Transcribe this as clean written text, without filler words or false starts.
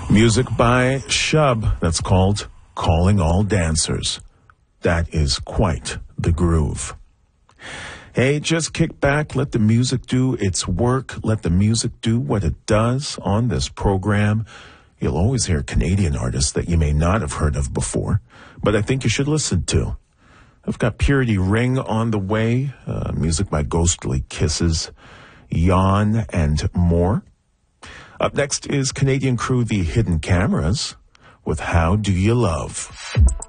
Music by Shub, that's called Calling All Dancers. That is quite the groove. Hey, just kick back, let the music do its work, let the music do what it does on this program. You'll always hear Canadian artists that you may not have heard of before, but I think you should listen to. I've got Purity Ring on the way, music by Ghostly Kisses, Yawn, and more. Up next is Canadian crew The Hidden Cameras with How Do You Love?